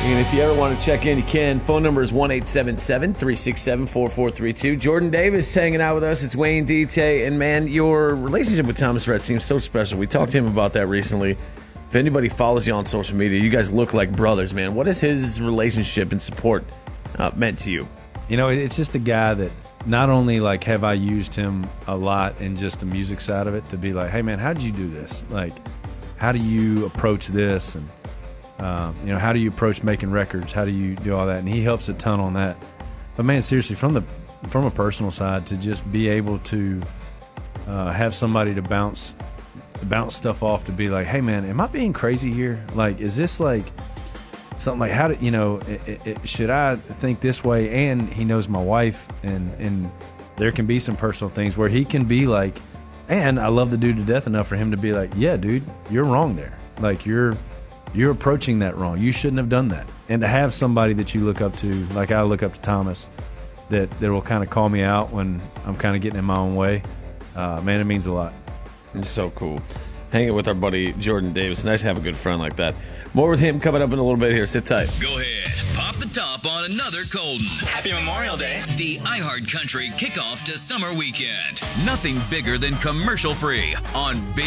And if you ever want to check in, you can. Phone number is 1-877-367-4432. Jordan Davis hanging out with us. It's Wayne Dete. And, man, your relationship with Thomas Rhett seems so special. We talked to him about that recently. If anybody follows you on social media, you guys look like brothers, man. What has his relationship and support meant to you? You know, it's just a guy that not only, like, have I used him a lot in just the music side of it to be like, hey, man, how did you do this? Like, how do you approach this? And you know, how do you approach making records? How do you do all that? And he helps a ton on that. But man, seriously, from a personal side, to just be able to have somebody to bounce stuff off, to be like, hey man, am I being crazy here? Like, is this like something like, how do you know? Should I think this way? And he knows my wife, and there can be some personal things where he can be like, and I love the dude to death enough for him to be like, yeah, dude, you're wrong there. Like you're approaching that wrong. You shouldn't have done that. And to have somebody that you look up to, like I look up to Thomas, that will kind of call me out when I'm kind of getting in my own way, man, it means a lot. It's so cool. Hanging with our buddy Jordan Davis. Nice to have a good friend like that. More with him coming up in a little bit here. Sit tight. Go ahead. Pop the top on another Colton. Happy Memorial Day. The iHeart Country kickoff to summer weekend. Nothing bigger than commercial free on Big